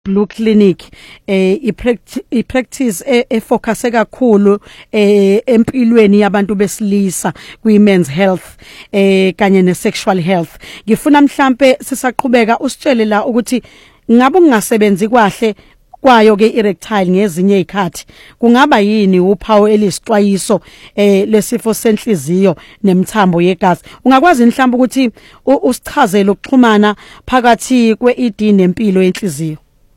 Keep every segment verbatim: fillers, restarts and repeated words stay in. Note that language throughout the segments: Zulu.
Blue Clinic eh i practice efocus kakhulu eh empilweni yabantu besilisa kwi men's health eh kanye ne sexual health. Ngifuna mhlambe sisaqhubeka usitshele la ukuthi ngabe ungasebenzi kwahle kwayo ke erectile ngezinye izikhathi kungaba yini uphawu elisixwayiso eh lesifo senhliziyo nemithambo yegazi. Ungakwazi mhlawumbe ukuthi usichazele ukuxhumana phakathi kwe-E D nempilo yenhliziyo?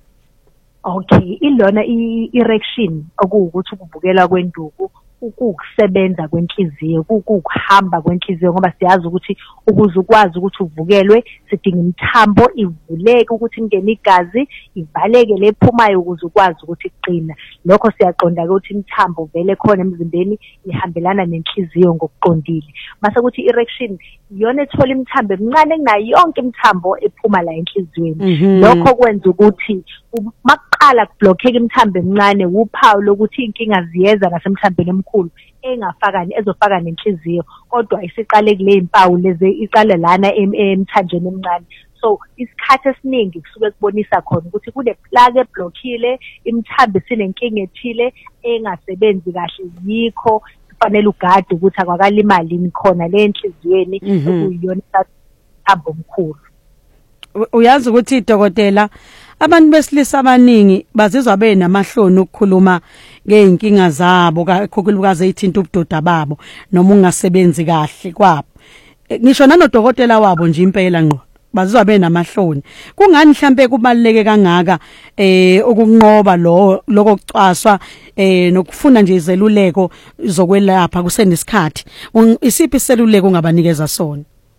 Okay, ilona i-erection okuwukuthi ukuvukela kwenduku ukukusebenza kwenhliziyo ukukuhamba kwenhliziyo ngoba siyazi ukuthi ukuze ukwazi ukuthi uvukelwe sidinga imithambo ivuleke ukuthi ingene igazi ivaleke lephumayo ukuze ukwazi ukuthi iqina. Lokho siyaqonda ukuthi imithambo vele khona emzimbeni ihambelana nenhliziyo ngokuqondile. Mase ukuthi erection iyona ethola imithambo emincane kunayo yonke imithambo ephuma la enhliziyweni. Lokho kwenza ukuthi maqala kublockeke imithambo emincane uphawu lokuthi inkinga ziyeza nasemthambeni emkhulu engafakani ezofaka nenhliziyo kodwa isiqale kule impawu leze iqale lana emthanjeni emincane. So isikhathi esiningi kusuke kubonisa khona ukuthi kune plug eblockile imithambo sinenkinga ethile engasebenzi kahle yikho kufanele ugade ukuthi akwakalimali khona le enhliziyweni okuyiyona imithambo omkhulu. Uyazi ukuthi dokotela abantu besilisa abaningi bazizwa benamahloni ukukhuluma ngeinkinga zabo kakhulukazi ezithinta ubudoda babo noma ungasebenzi kahle kwabo. Ngisho nanodokotela wabo nje impela ngqo bazizwa benamahloni. Kungani mhlambe kubaleke kangaka eh ukunqoba lo lokucwaswa eh nokufuna nje izeluleko zokwelapha kusenesikhathi? Isiphi iseluleko ungabanikeza sona?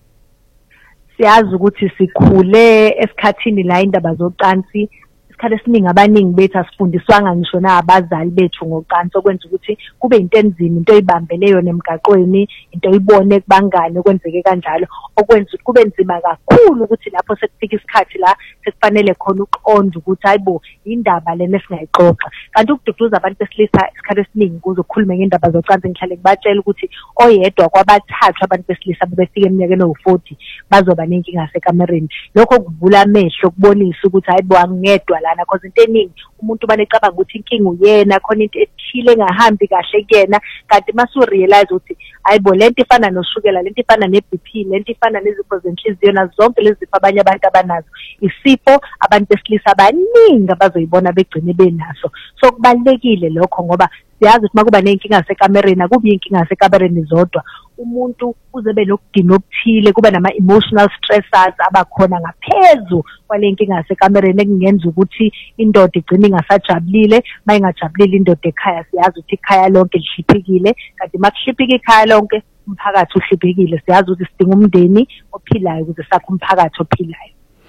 Siyazi ukuthi sikhule esikhathini la indaba zocansi isikhathi esiningi abaningi bethu asifundiswanga ngisho nabazali bethu ngocansi okwenza ukuthi kube into enzima into oyibambele yona emgaqweni into oyibone kubangane okwenzeke kanjalo okwenza ukuthi kube nzima kakhulu ukuthi lapho sekufika isikhathi la sekufanele khona uqonda ukuthi hayibo indaba lena esingayixoxa. Kanti ukududuza abantu besilisa isikhathi esiningi kuzokhuluma ngendaba zocansi ngihlale ngibatshela ukuthi oyedwa kwabathathu abantu besilisa bebefika eminyakeni ewu-forty bazoba nenkinga yasekamereni. Lokho kuvula amehlo kubonisa ukuthi hayibo angedwa lana because into eningi umuntu banecabanga ukuthi inkinga uyena khona into ethile engahambi kahle kuyena kanti masu realize ukuthi hayibo lento ifana noshukela lento ifana ne-B P lento ifana nezifo zenhliziyo nazo zonke lezi zifo abanye abantu abanazo isifo abantu besilisa abaningi abazoyibona begcine benaso. So kubalekile lokho ngoba siyazi ukuthi makuba nenkinga yasekamereni akubi inkinga yasekamereni zodwa umuntu uzebe nokudinwa okuthile kuba nama emotional stressors abakhona ngaphezu kwale nkinga yasekamereni ekungenza ukuthi indoda igcine ingasajabulile mayingajabulile indoda ekhaya siyazi ukuthi ikhaya lonke lihliphekile kanti makuhliphika ikhaya lonke umphakathi uhliphekile. Siyazi ukuthi sidinga umndeni ophilayo ukuze sakhe umphakathi ophilayo.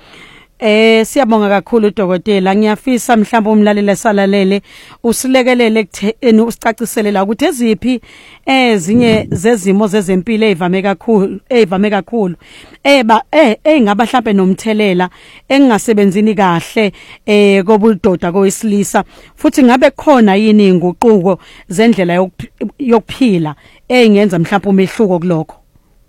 Eh siyabonga kakhulu dokotela. Ngiyafisa mhlawumbe umlaleli salalele usilekelele ekutheni usicacisele la ukuthi eziphi ezinye zezimo zezempilo ezivame kakhulu ezivame kakhulu eba eh engaba mhlawumbe nomthelela engasebenzini kahle eh kobudoda kowesilisa futhi ngabe khona yini inguquko zendlela yokuphila engenza mhlawumbe umehluko kulokho?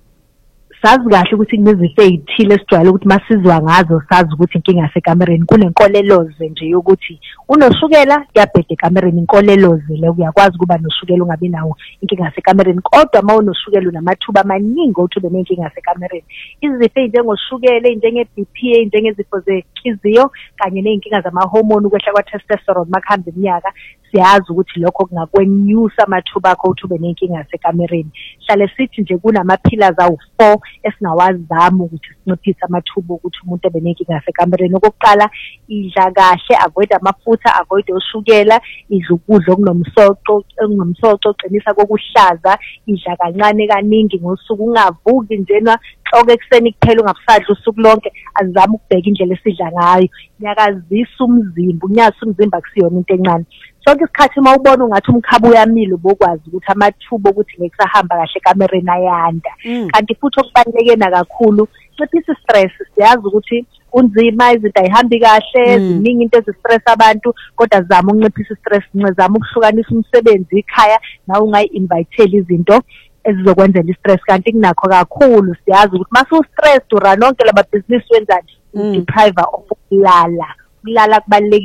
Sazi kahle ukuthi kunezifo ezithile esijwayele ukuthi masizwa ngazo sazi ukuthi inkinga yasekamereni kunenkoleloze nje ukuthi unoshukela kuyabheda ekamereni inkoleloze le uyakwazi kuba noshukela ungabi nawo inkinga yasekamereni kodwa mawunoshukela unamathuba amaningi ukuthi ube nenkinga yasekamereni. Izifo ezinjengoshukela njenge-B P njengezifo zenhliziyo kanye nezinkinga zamahormone ukwehla kwa-testosterone makuhamba iminyaka siyazi ukuthi lokho kungakwenyusa amathuba akho ukuthi ube nenkinga yasekamereni. Hlale sithi nje kunama-pillars awu-four esingawazama ukuthi sinciphise amathuba ukuthi umuntu ebe nenkinga yasekamereni. Okokuqala idla kahle avoid amafutha avoid ushukela idla ukudla okunomsoco okunomsoco qinisa kokuhlaza idla kancane kaningi ngosuku ungavuki njena hloko ekseni kuphela ungabusadla usuku lonke azama ukubheka indlela esidla ngayo nyakazisa umzimba unyasa umzimba kusiyona into encane. Sonke isikhathi uma ubona ungathi umkhaba uyamile ubokwazi ukuthi amathuba ukuthi ngeke sahamba kahle ekamereni ayanda. Kanti futhi okubalekena kakhulu nciphisa stress. Siyazi ukuthi unzima izinto ayihambi kahle ziningi into ezistress abantu kodwa zama ukunciphisa stress ncezama ukuhlukanisa umsebenzi ekhaya nawe ungayi-inviteli izinto ezizokwenzela istress kanti kunakho kakhulu. Siyazi ukuthi masu stress ura nonke laba business wenzani deprive of ukulala ukulala kubalulekile